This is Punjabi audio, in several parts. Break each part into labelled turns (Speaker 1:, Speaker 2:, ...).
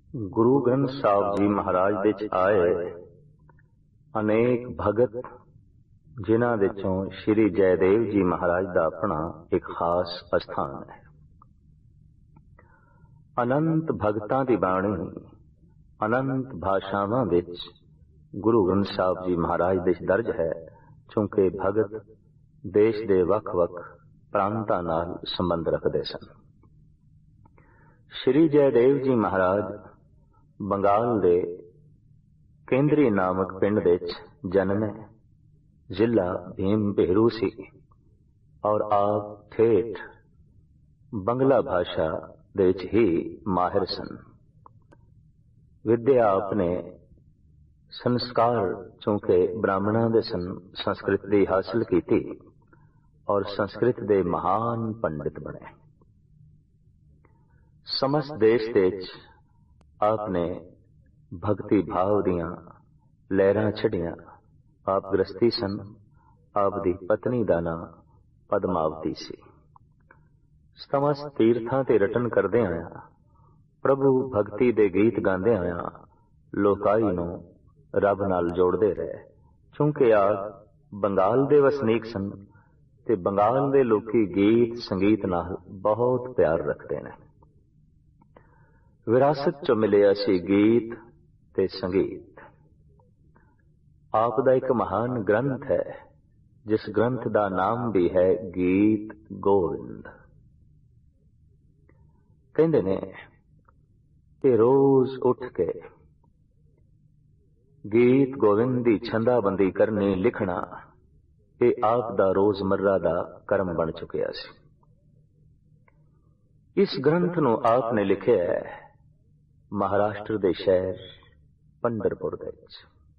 Speaker 1: ਗੁਰੂ ਗ੍ਰੰਥ ਸਾਹਿਬ ਜੀ ਮਹਾਰਾਜ ਦੇ ਚ ਆਏ ਅਨੇਕ ਭਗਤ, ਜਿਨ੍ਹਾਂ ਵਿੱਚੋਂ ਸ਼੍ਰੀ ਜੈਦੇਵ ਜੀ ਮਹਾਰਾਜ ਦਾ ਆਪਣਾ ਇੱਕ ਖਾਸ ਅਸਥਾਨ ਹੈ। ਅਨੰਤ ਭਗਤਾਂ ਦੀ ਬਾਣੀ ਅਨੰਤ ਭਾਸ਼ਾਵਾਂ ਵਿੱਚ ਗੁਰੂ ਗ੍ਰੰਥ ਸਾਹਿਬ ਜੀ ਮਹਾਰਾਜ ਦੇ ਦਰਜ ਹੈ, ਕਿਉਂਕਿ ਭਗਤ ਦੇਸ਼ ਦੇ ਵੱਖ-ਵੱਖ ਪ੍ਰਾਂਤਾਂ ਨਾਲ ਸੰਬੰਧ ਰੱਖਦੇ ਸਨ। ਸ਼੍ਰੀ ਜੈਦੇਵ ਜੀ ਮਹਾਰਾਜ ਬੰਗਾਲ ਦੇ ਕੇਂਦਰੀ ਨਾਮਕ ਪਿੰਡ ਵਿੱਚ ਜਨਮੇ। ਜ਼ਿਲ੍ਹਾ ਭੀਮ ਭੇਰੂ ਸੀ ਔਰ ਆਪ ਠੇਠ ਬੰਗਲਾ ਭਾਸ਼ਾ ਦੇ ਵਿੱਚ ਹੀ ਮਾਹਿਰ ਸਨ। ਵਿਦਿਆ ਆਪਨੇ ਸੰਸਕਾਰ ਚੂੰਕਿ ਬ੍ਰਾਹਮਣਾਂ ਦੇ ਸੰਸਕ੍ਰਿਤ ਦੀ ਹਾਸਲ ਕੀਤੀ ਔਰ ਸੰਸਕ੍ਰਿਤ ਦੇ ਮਹਾਨ ਪੰਡਿਤ ਬਣੇ। ਸਮਸਤ ਦੇਸ਼ ਦੇ ਵਿੱਚ ਆਪਨੇ ਭਗਤੀ ਭਾਵ ਦੀਆਂ ਲਹਿਰਾਂ ਛੱਡੀਆਂ। ਆਪ ਗ੍ਰਸਤੀ ਸਨ। ਆਪ ਦੀ ਪਤਨੀ ਦਾ ਨਾਂ ਪਦਮਾਵਤੀ ਸੀ। ਸਮਸਤ ਤੀਰਥਾਂ ਤੇ ਰਟਨ ਕਰਦੇ ਆਇਆ, ਪ੍ਰਭੂ ਭਗਤੀ ਦੇ ਗੀਤ ਗਾਉਂਦੇ ਆਇਆ ਲੋਕਾਈ ਨੂੰ ਰੱਬ ਨਾਲ ਜੋੜਦੇ ਰਹੇ। ਕਿਉਂਕਿ ਆਪ ਬੰਗਾਲ ਦੇ ਵਸਨੀਕ ਸਨ ਤੇ ਬੰਗਾਲ ਦੇ ਲੋਕੀ ਗੀਤ ਸੰਗੀਤ ਨਾਲ ਬਹੁਤ ਪਿਆਰ ਰੱਖਦੇ ਨੇ। ਵਿਰਾਸਤ ਚੋਂ ਮਿਲਿਆ ਸੀ ਗੀਤ ਤੇ ਸੰਗੀਤ। ਆਪ ਦਾ ਇੱਕ ਮਹਾਨ ਗ੍ਰੰਥ ਹੈ, ਜਿਸ ਗ੍ਰੰਥ ਦਾ ਨਾਮ ਵੀ ਹੈ ਗੀਤ ਗੋਵਿੰਦ। ਕਹਿੰਦੇ ਨੇ ਕਿ ਰੋਜ਼ ਉੱਠ ਕੇ ਗੀਤ ਗੋਵਿੰਦ ਦੀ ਛੰਦਾਬੰਦੀ ਕਰਨੀ, ਲਿਖਣਾ, ਇਹ ਆਪ ਦਾ ਰੋਜ਼ਮर्रा ਦਾ ਕਰਮ ਬਣ ਚੁੱਕਿਆ ਸੀ। ਇਸ ਗ੍ਰੰਥ ਨੂੰ ਆਪ ਨੇ ਲਿਖਿਆ ਹੈ ਮਹਾਰਾਸ਼ਟਰ ਦੇ ਸ਼ਹਿਰ ਪੰਢਰਪੁਰ ਦੇ ਵਿੱਚ।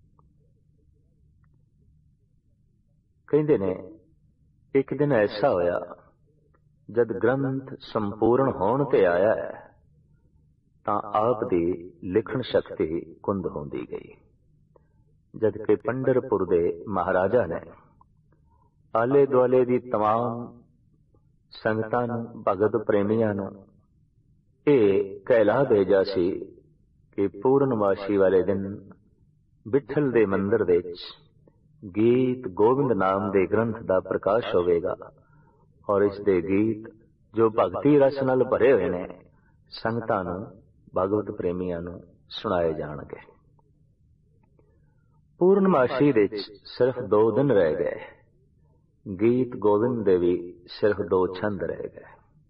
Speaker 1: ਕਹਿੰਦੇ ਨੇ ਇੱਕ ਦਿਨ ਐਸਾ ਹੋਇਆ, ਜਦ ਗ੍ਰੰਥ ਸੰਪੂਰਨ ਹੋਣ ਤੇ ਆਇਆ ਹੈ ਤਾਂ ਆਪ ਦੀ ਲਿਖਣ ਸ਼ਕਤੀ ਕੁੰਦ ਹੁੰਦੀ ਗਈ। ਜਦ ਕਿ ਪੰਢਰਪੁਰ ਦੇ ਮਹਾਰਾਜਾ ਨੇ ਆਲੇ ਦੁਆਲੇ ਦੀ तमाम ਸੰਗਤਾਂ ਨੂੰ, ਭਗਤ ਪ੍ਰੇਮੀਆਂ ਨੂੰ ਇਹ ਕਹਿਲਾ ਭੇਜਿਆ ਸੀ ਕਿ ਪੂਰਨਮਾਸ਼ੀ ਵਾਲੇ ਦਿਨ ਵਿਠਲ ਦੇ ਮੰਦਰ ਵਿੱਚ ਗੀਤ ਗੋਬਿੰਦ ਨਾਮ ਦੇ ਗ੍ਰੰਥ ਦਾ ਪ੍ਰਕਾਸ਼ ਹੋਵੇਗਾ ਔਰ ਇਸ ਦੇ ਗੀਤ ਜੋ ਭਗਤੀ ਰਸ ਨਾਲ ਭਰੇ ਹੋਏ ਨੇ ਸੰਗਤਾਂ ਨੂੰ, ਭਗਵਤ ਪ੍ਰੇਮੀਆਂ ਨੂੰ ਸੁਣਾਏ ਜਾਣਗੇ। ਪੂਰਨਮਾਸ਼ੀ ਵਿੱਚ ਸਿਰਫ 2 ਦਿਨ ਰਹਿ ਗਏ। ਗੀਤ ਗੋਬਿੰਦ ਦੇ ਵੀ ਸਿਰਫ 2 ਛੰਦ ਰਹਿ ਗਏ।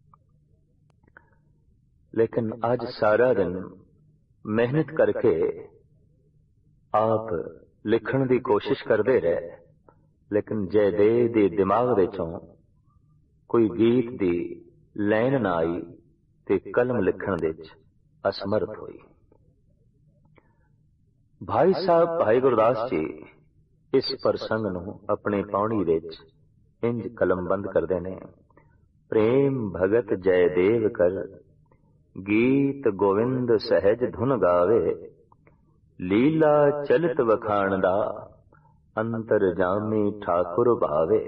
Speaker 1: ਲੇਕਿਨ ਅੱਜ ਸਾਰਾ ਦਿਨ ਮਿਹਨਤ ਕਰਕੇ ਆਪ ਲਿਖਣ ਦੀ ਕੋਸ਼ਿਸ਼ ਕਰਦੇ ਰਹੇ, ਲੇਕਿਨ ਜੈਦੇਵ ਦੇ ਦਿਮਾਗ ਵਿੱਚੋਂ ਕੋਈ ਗੀਤ ਦੀ ਲਾਈਨ ਨਾ ਆਈ ਤੇ ਕਲਮ ਲਿਖਣ ਵਿੱਚ ਅਸਮਰਥ ਹੋਈ। ਭਾਈ ਸਾਹਿਬ ਭਾਈ ਗੁਰਦਾਸ ਜੀ ਇਸ ਪ੍ਰਸੰਗ ਨੂੰ ਆਪਣੀ ਪਾਉਣੀ ਵਿੱਚ ਇੰਜ ਕਲਮਬੰਦ ਕਰਦੇ ਨੇ। ਪ੍ਰੇਮ ਭਗਤ ਜੈਦੇਵ ਕਰ, ਗੀਤ ਗੋਵਿੰਦ ਸਹਿਜ ਧੁਨ ਗਾਵੇ, ਲੀਲਾ ਚਲਿਤ ਵਖਾਣ ਦਾ, ਅੰਤਰ ਜਾਮੀ ਠਾਕੁਰ ਭਾਵੇ।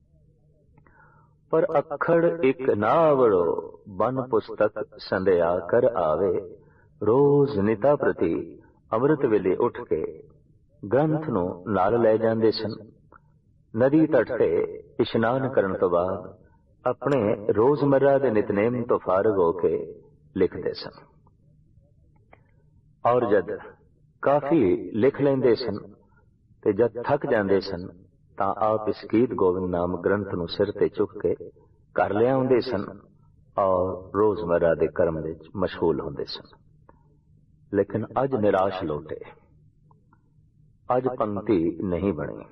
Speaker 1: ਪਰ ਅੱਖੜ ਇੱਕ ਨਾ ਵੜੋ, ਬਨ ਪੁਸਤਕ ਸੰਧਿਆ ਕਰ ਆਵੇ। ਰੋਜ਼ ਨਿਤਾ ਪ੍ਰਤੀ ਅੰਮ੍ਰਿਤ ਵੇਲੇ ਉੱਠ ਕੇ ਗ੍ਰੰਥ ਨੂੰ ਨਾਲ ਲੈ ਜਾਂਦੇ ਸਨ। ਨਦੀ ਤਟ ਤੇ ਇਸ਼ਨਾਨ ਕਰਨ ਤੋਂ ਬਾਅਦ ਆਪਣੇ ਰੋਜ਼ਮर्रा ਦੇ ਨਿਤਨੇਮ ਤੋਂ ਫਾਰਗ ਹੋ ਕੇ ਲਿਖਦੇ ਸਨ ਔਰ ਜਦ ਕਾਫੀ ਲਿਖ ਲੈਂਦੇ ਸਨ ਤੇ ਜਦ ਥੱਕ ਜਾਂਦੇ ਸਨ ਤਾਂ ਆਪ ਇਸ ਗੀਤ ਗੋਬਿੰਦ ਨਾਮ ਗ੍ਰੰਥ ਨੂੰ ਸਿਰ ਤੇ ਚੁੱਕ ਕੇ ਘਰ ਲਿਆਉਂਦੇ ਸਨ ਔਰ ਰੋਜ਼ਮर्रा ਦੇ ਕਰਮ ਵਿੱਚ ਮਸ਼ਗੂਲ ਹੁੰਦੇ ਸਨ। ਲੇਕਿਨ ਅੱਜ ਨਿਰਾਸ਼ ਲੋਟੇ। ਅੱਜ ਪੰਕਤੀ ਨਹੀਂ ਬਣੀ।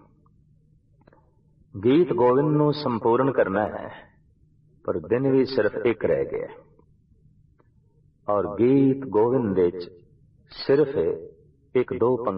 Speaker 1: ਗੀਤ ਗੋਬਿੰਦ ਨੂੰ ਸੰਪੂਰਨ ਕਰਨਾ ਹੈ, ਪਰ ਦਿਨ ਵੀ ਸਿਰਫ ਇੱਕ ਰਹਿ ਗਿਆ ਔਰ ਗੀਤ ਗੋਬਿੰਦ ਵਿੱਚ ਸਿਰਫ 1-2